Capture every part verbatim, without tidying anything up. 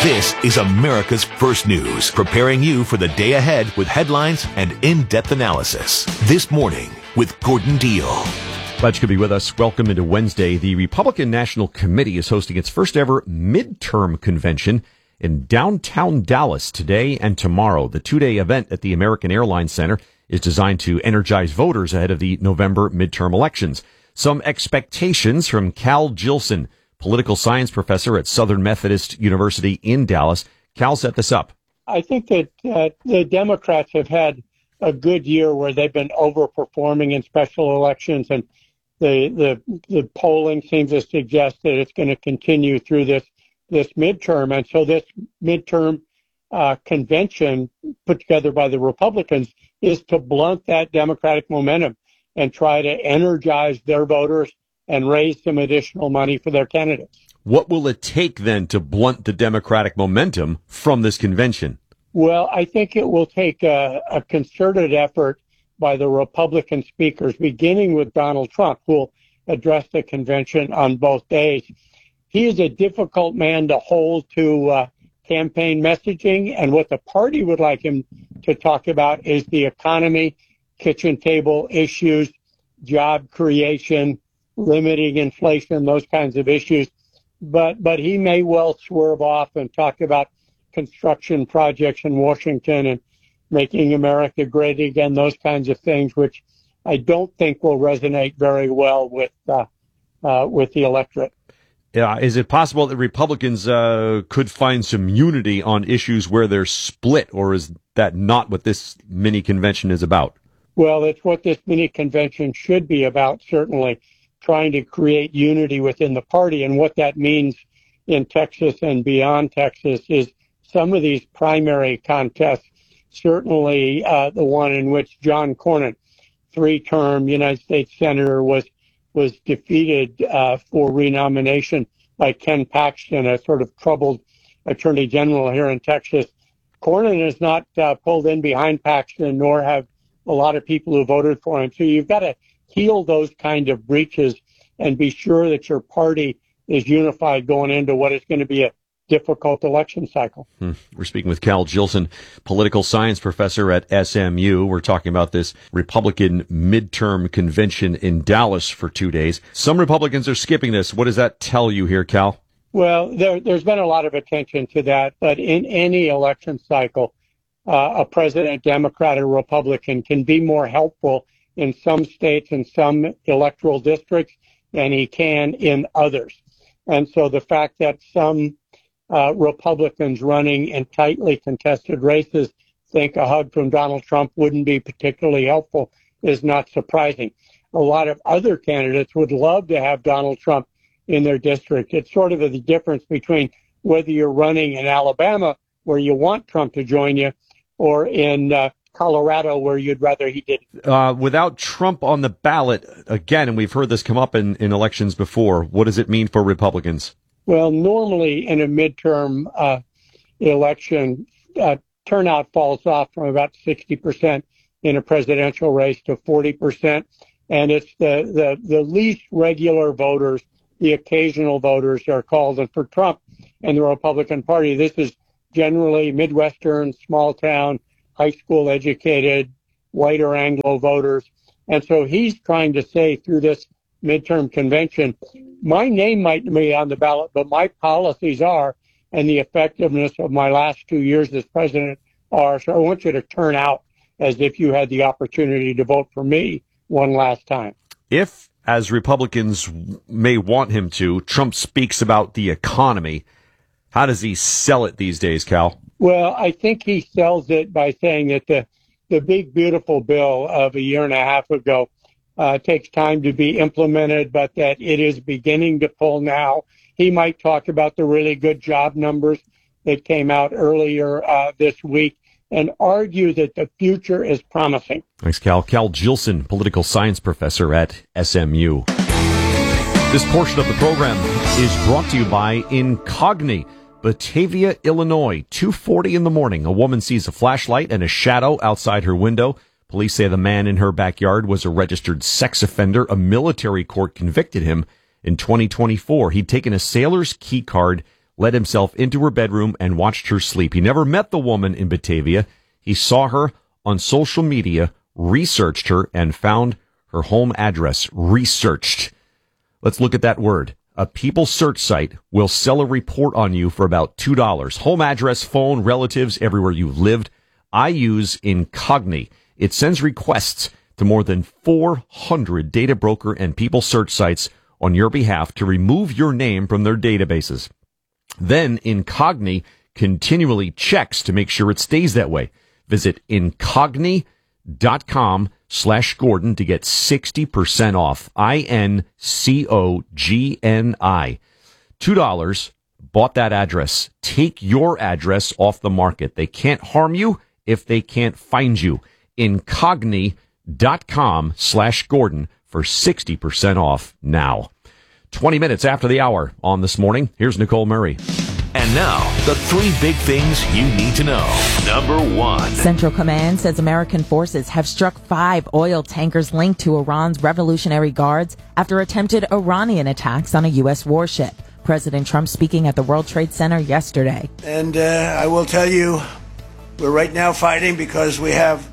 This is America's First News, preparing you for the day ahead with headlines and in-depth analysis. This morning with Gordon Deal. Glad you could be with us. Welcome into Wednesday. The Republican National Committee is hosting its first ever midterm convention in downtown Dallas today and tomorrow. The two-day event at the American Airlines Center is designed to energize voters ahead of the November midterm elections. Some expectations from Cal Jillson, political science professor at Southern Methodist University in Dallas. Cal, set this up. I think that uh, the Democrats have had a good year where they've been overperforming in special elections, and the the, the polling seems to suggest that it's going to continue through this this midterm. And so this midterm uh, convention put together by the Republicans is to blunt that Democratic momentum and try to energize their voters and raise some additional money for their candidates. What will it take then to blunt the Democratic momentum from this convention? Well, I think it will take a, a concerted effort by the Republican speakers, beginning with Donald Trump, who will address the convention on both days. He is a difficult man to hold to uh, campaign messaging, and what the party would like him to talk about is the economy, kitchen table issues, job creation, limiting inflation, those kinds of issues. But but he may well swerve off and talk about construction projects in Washington and making America great again, those kinds of things, which I don't think will resonate very well with uh, uh, with the electorate. Yeah, is it possible that Republicans uh, could find some unity on issues where they're split, or is that not what this mini convention is about? Well, it's what this mini convention should be about, certainly, trying to create unity within the party. And what that means in Texas and beyond Texas is some of these primary contests, certainly uh, the one in which John Cornyn, three-term United States Senator, was was defeated uh, for renomination by Ken Paxton, a sort of troubled attorney general here in Texas. Cornyn has not uh, pulled in behind Paxton, nor have a lot of people who voted for him. So you've got to heal those kind of breaches and be sure that your party is unified going into what is going to be a difficult election cycle. Hmm. We're speaking with Cal Jillson, political science professor at S M U. We're talking about this Republican midterm convention in Dallas for two days. Some Republicans are skipping this. What does that tell you here, Cal? Well, there, there's been a lot of attention to that, but in any election cycle, uh, a president, Democrat or Republican, can be more helpful in some states and some electoral districts than he can in others. And so the fact that some uh, Republicans running in tightly contested races think a hug from Donald Trump wouldn't be particularly helpful is not surprising. A lot of other candidates would love to have Donald Trump in their district. It's sort of the difference between whether you're running in Alabama, where you want Trump to join you, or in uh, Colorado, where you'd rather he didn't. Uh, without Trump on the ballot, again, and we've heard this come up in, in elections before, what does it mean for Republicans? Well, normally in a midterm uh, election, uh, turnout falls off from about sixty percent in a presidential race to forty percent. And it's the, the, the least regular voters, the occasional voters are called. And for Trump and the Republican Party, this is generally Midwestern, small town, high school educated, white or Anglo voters. And so he's trying to say through this midterm convention, my name might be on the ballot, but my policies are, and the effectiveness of my last two years as president are. So I want you to turn out as if you had the opportunity to vote for me one last time. If, as Republicans may want him to, Trump speaks about the economy, how does he sell it these days, Cal? Well, I think he sells it by saying that the, the big, beautiful bill of a year and a half ago uh, takes time to be implemented, but that it is beginning to pull now. He might talk about the really good job numbers that came out earlier uh, this week and argue that the future is promising. Thanks, Cal. Cal Jillson, political science professor at S M U. This portion of the program is brought to you by Incogni, Batavia, Illinois. two forty in the morning, a woman sees a flashlight and a shadow outside her window. Police say the man in her backyard was a registered sex offender. A military court convicted him in twenty twenty-four. He'd taken a sailor's key card, let himself into her bedroom and watched her sleep. He never met the woman in Batavia. He saw her on social media, researched her, and found her home address. Researched. Let's look at that word. A People search site will sell a report on you for about two dollars. Home address, phone, relatives, everywhere you've lived. I use Incogni. It sends requests to more than four hundred data broker and People search sites on your behalf to remove your name from their databases. Then Incogni continually checks to make sure it stays that way. Visit Incogni.com slash Gordon to get sixty percent off. I N C O G N I. two dollars. Bought that address. Take your address off the market. They can't harm you if they can't find you. Incogni.com slash Gordon for sixty percent off now. twenty minutes after the hour on This Morning, here's Nicole Murray. And now, the three big things you need to know. Number one. Central Command says American forces have struck five oil tankers linked to Iran's Revolutionary Guards after attempted Iranian attacks on a U S warship. President Trump speaking at the World Trade Center yesterday. And uh, I will tell you, we're right now fighting because we have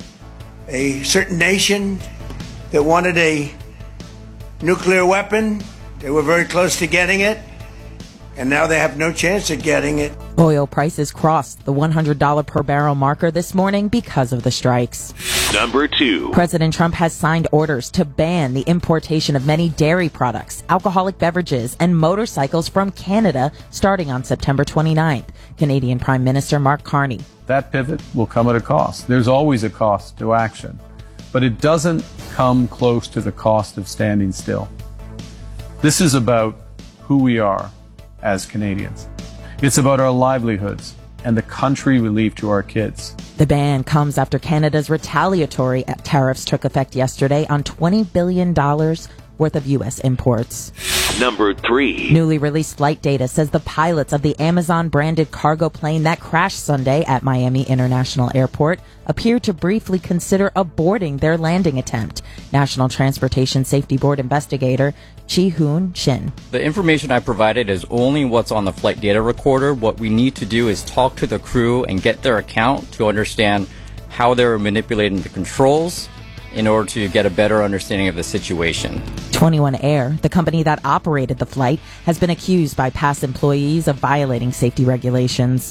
a certain nation that wanted a nuclear weapon. They were very close to getting it. And now they have no chance of getting it. Oil prices crossed the one hundred dollars per barrel marker this morning because of the strikes. Number two. President Trump has signed orders to ban the importation of many dairy products, alcoholic beverages, and motorcycles from Canada starting on September twenty-ninth. Canadian Prime Minister Mark Carney. That pivot will come at a cost. There's always a cost to action, but it doesn't come close to the cost of standing still. This is about who we are as Canadians. It's about our livelihoods and the country we leave to our kids. The ban comes after Canada's retaliatory tariffs took effect yesterday on twenty billion dollars worth of U S imports. Number three. Newly released flight data says the pilots of the Amazon-branded cargo plane that crashed Sunday at Miami International Airport appear to briefly consider aborting their landing attempt. National Transportation Safety Board investigator Chi-Hoon Shin. The information I provided is only what's on the flight data recorder. What we need to do is talk to the crew and get their account to understand how they were manipulating the controls in order to get a better understanding of the situation. twenty-one Air, the company that operated the flight, has been accused by past employees of violating safety regulations.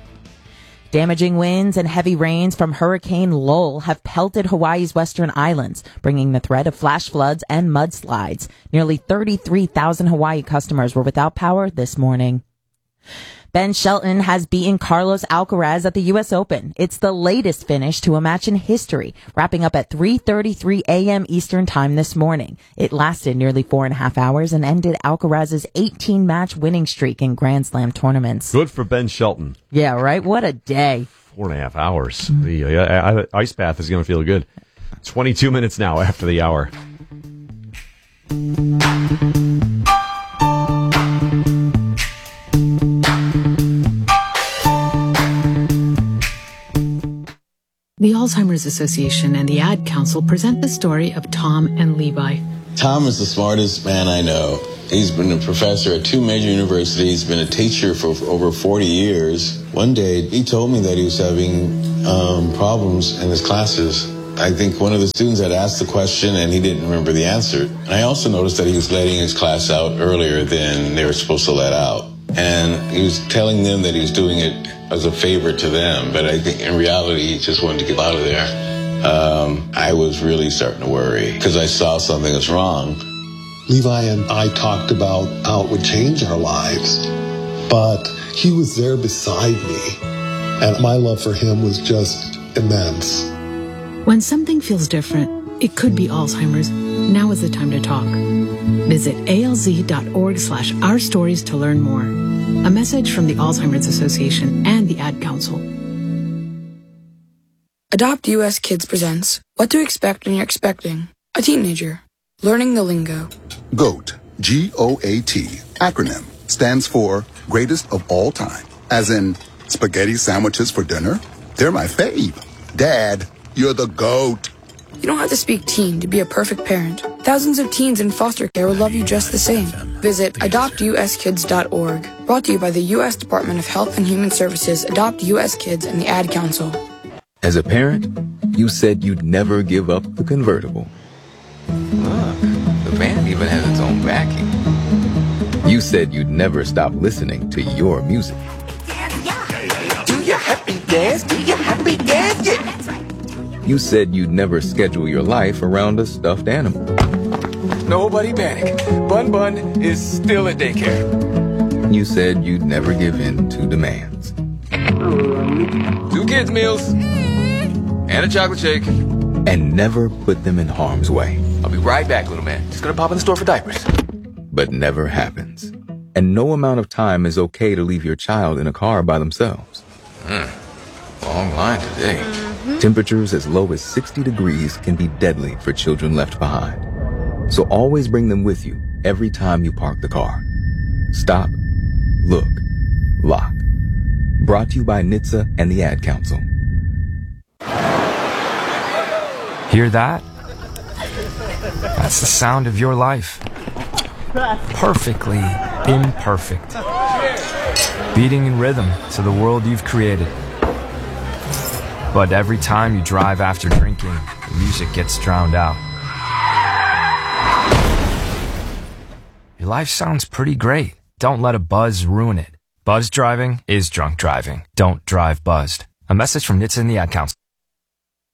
Damaging winds and heavy rains from Hurricane Lowell have pelted Hawaii's western islands, bringing the threat of flash floods and mudslides. Nearly thirty-three thousand Hawaii customers were without power this morning. Ben Shelton has beaten Carlos Alcaraz at the U S Open. It's the latest finish to a match in history, wrapping up at three thirty-three a.m. Eastern Time this morning. It lasted nearly four and a half hours and ended Alcaraz's eighteen-match winning streak in Grand Slam tournaments. Good for Ben Shelton. Yeah, right? What a day. Four and a half hours. The uh, ice bath is going to feel good. twenty-two minutes now after the hour. The Alzheimer's Association and the Ad Council present the story of Tom and Levi. Tom is the smartest man I know. He's been a professor at two major universities, been a teacher for over forty years. One day, he told me that he was having um, problems in his classes. I think one of the students had asked the question and he didn't remember the answer. And I also noticed that he was letting his class out earlier than they were supposed to let out. And he was telling them that he was doing it as a favor to them, but I think in reality he just wanted to get out of there. Um, I was really starting to worry because I saw something was wrong. Levi and I talked about how it would change our lives, but he was there beside me, and my love for him was just immense. When something feels different, it could be Alzheimer's. Now is the time to talk. Visit alz.org slash our stories to learn more. A message from the Alzheimer's Association and the Ad Council. Adopt U S Kids presents What to Expect When You're Expecting a Teenager. Learning the Lingo. GOAT, G O A T, acronym, stands for Greatest of All Time. As in, spaghetti sandwiches for dinner? They're my fave. Dad, you're the GOAT. You don't have to speak teen to be a perfect parent. Thousands of teens in foster care will love you just the same. Visit adopt u s kids dot org. Brought to you by the U S Department of Health and Human Services, Adopt U S Kids, and the Ad Council. As a parent, you said you'd never give up the convertible. Look, the van even has its own vacuum. You said you'd never stop listening to your music. Do you happy dance? Do you happy dance? Yeah. You said you'd never schedule your life around a stuffed animal. Nobody panic. Bun Bun is still at daycare. You said you'd never give in to demands. Two kids' meals. And a chocolate shake. And never put them in harm's way. I'll be right back, little man. Just gonna pop in the store for diapers. But never happens. And no amount of time is okay to leave your child in a car by themselves. Mm. Long line today. Mm-hmm. Temperatures as low as sixty degrees can be deadly for children left behind. So always bring them with you every time you park the car. Stop, look, lock. Brought to you by N H T S A and the Ad Council. Hear that? That's the sound of your life. Perfectly imperfect. Beating in rhythm to the world you've created. But every time you drive after drinking, the music gets drowned out. Your life sounds pretty great. Don't let a buzz ruin it. Buzz driving is drunk driving. Don't drive buzzed. A message from N H T S A and the Ad Council.